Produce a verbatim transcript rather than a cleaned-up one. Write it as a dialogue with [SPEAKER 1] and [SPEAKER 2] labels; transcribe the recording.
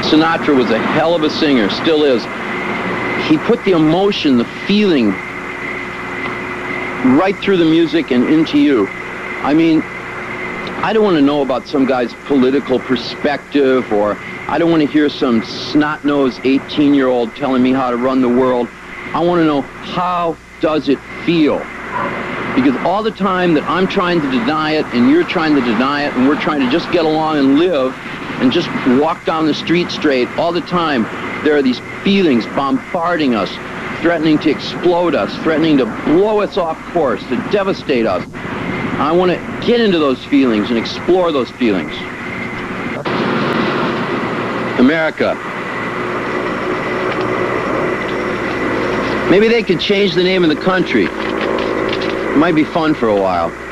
[SPEAKER 1] Sinatra was a hell of a singer, still is. He put the emotion, the feeling, right through the music and into you. I mean, I don't want to know about some guy's political perspective, or I don't want to hear some snot-nosed eighteen-year-old telling me how to run the world. I want to know, how does it feel? Because all the time that I'm trying to deny it, and you're trying to deny it, and we're trying to just get along and live, and just walk down the street straight, all the time, there are these feelings bombarding us, threatening to explode us, threatening to blow us off course, to devastate us. I want to get into those feelings and explore those feelings. America. Maybe they could change the name of the country. It might be fun for a while.